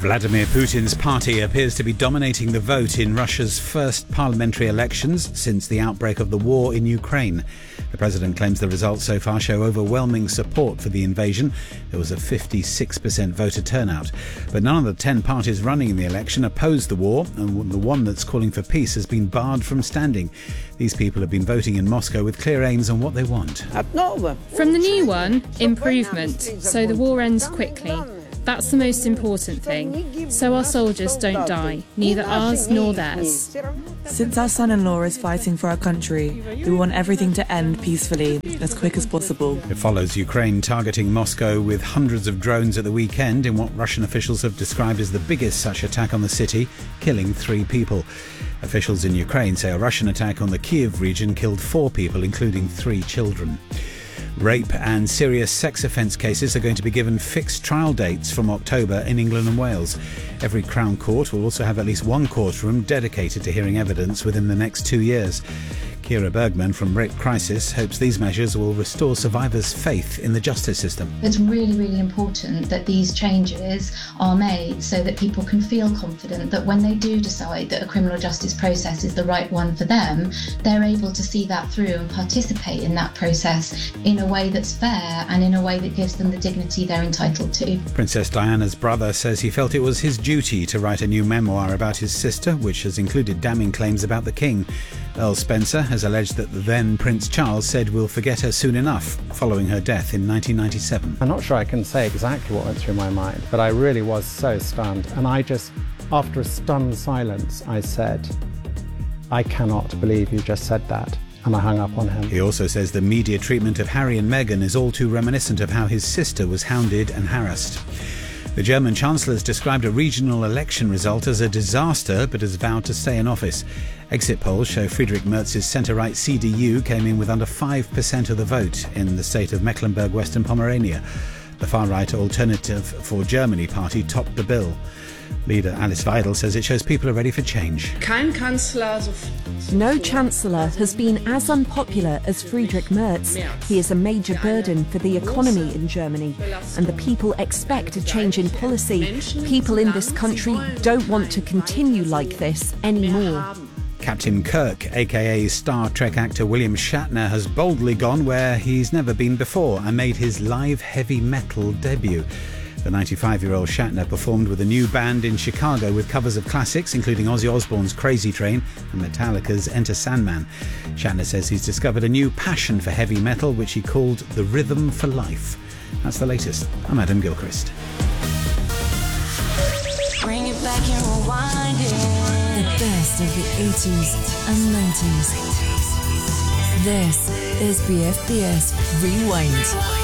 Vladimir Putin's party appears to be dominating the vote in Russia's first parliamentary elections since the outbreak of the war in Ukraine. The president claims the results so far show overwhelming support for the invasion. There was a 56% voter turnout. But none of the 10 parties running in the election oppose the war, and the one that's calling for peace has been barred from standing. These people have been voting in Moscow with clear aims on what they want. From the new one, improvement, so the war ends quickly. That's the most important thing. So our soldiers don't die, neither ours nor theirs. Since our son-in-law is fighting for our country, we want everything to end peacefully, as quick as possible. It follows Ukraine targeting Moscow with hundreds of drones at the weekend in what Russian officials have described as the biggest such attack on the city, killing 3 people. Officials in Ukraine say a Russian attack on the Kyiv region killed 4 people, including 3 children. Rape and serious sex offence cases are going to be given fixed trial dates from October in England and Wales. Every Crown Court will also have at least one courtroom dedicated to hearing evidence within the next 2 years. Kira Bergman from Rape Crisis hopes these measures will restore survivors' faith in the justice system. It's really, really important that these changes are made so that people can feel confident that when they do decide that a criminal justice process is the right one for them, they're able to see that through and participate in that process in a way that's fair and in a way that gives them the dignity they're entitled to. Princess Diana's brother says he felt it was his duty to write a new memoir about his sister, which has included damning claims about the King. Earl Spencer has alleged that the then Prince Charles said we'll forget her soon enough, following her death in 1997. I'm not sure I can say exactly what went through my mind, but I really was so stunned. And I just, after a stunned silence, I said, I cannot believe you just said that. And I hung up on him. He also says the media treatment of Harry and Meghan is all too reminiscent of how his sister was hounded and harassed. The German Chancellor has described a regional election result as a disaster, but has vowed to stay in office. Exit polls show Friedrich Merz's centre-right CDU came in with under 5% of the vote in the state of Mecklenburg-Western Pomerania. The far-right Alternative for Germany party topped the bill. Leader Alice Weidel says it shows people are ready for change. No Chancellor has been as unpopular as Friedrich Merz. He is a major burden for the economy in Germany, and the people expect a change in policy. People in this country don't want to continue like this anymore. Captain Kirk, aka Star Trek actor William Shatner, has boldly gone where he's never been before and made his live heavy metal debut. The 95-year-old Shatner performed with a new band in Chicago with covers of classics, including Ozzy Osbourne's Crazy Train and Metallica's Enter Sandman. Shatner says he's discovered a new passion for heavy metal, which he called the rhythm for life. That's the latest. I'm Adam Gilchrist. Bring it back and rewind it. The best of the 80s and 90s. This is BFBS Rewind.